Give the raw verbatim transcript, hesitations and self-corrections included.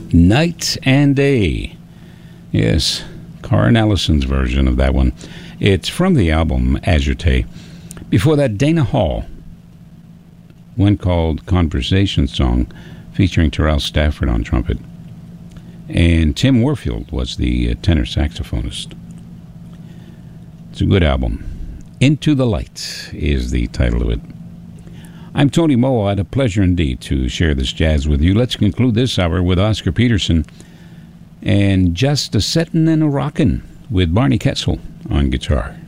Night and Day. Yes, Karen Ellison's version of that one. It's from the album Azurte. Before that, Dana Hall, one called Conversation Song, featuring Terrell Stafford on trumpet. And Tim Warfield was the uh, tenor saxophonist. It's a good album. Into the Light is the title of it. I'm Tony Mowat. A pleasure indeed to share this jazz with you. Let's conclude this hour with Oscar Peterson and Just a Settin' and a Rockin' with Barney Kessel on guitar.